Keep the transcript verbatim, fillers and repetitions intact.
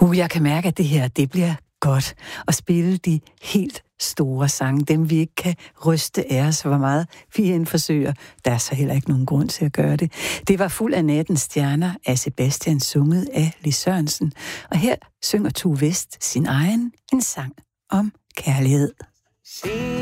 Uh, jeg kan mærke, at det her, det bliver godt. At spille de helt store sange, dem vi ikke kan ryste af os, hvor meget vi end forsøger. Der er så heller ikke nogen grund til at gøre det. Det var Fuld af nattens stjerner af Sebastian, sunget af Lis Sørensen. Og her synger Tue West sin egen, en sang om kærlighed.